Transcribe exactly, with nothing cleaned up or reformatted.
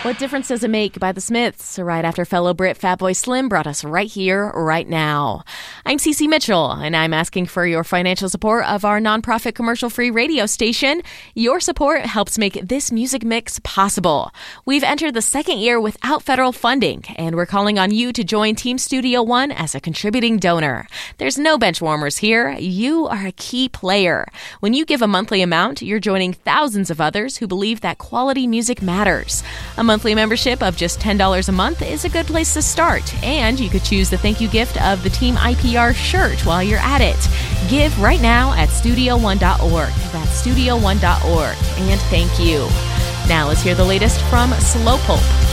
What Difference Does It Make by the Smiths, right after fellow Brit Fatboy Slim brought us right here, right now. I'm Cece Mitchell, and I'm asking for your financial support of our nonprofit commercial-free radio station. Your support helps make this music mix possible. We've entered the second year without federal funding, and we're calling on you to join Team Studio One as a contributing donor. There's no bench warmers here. You are a key player. When you give a monthly amount, you're joining thousands of others who believe that quality music matters. A monthly membership of just ten dollars a month is a good place to start, and you could choose the thank you gift of the Team I P R shirt while you're at it. Give right now at studio one dot org. That's studio one dot org. And thank you. Now let's hear the latest from Slowpoke.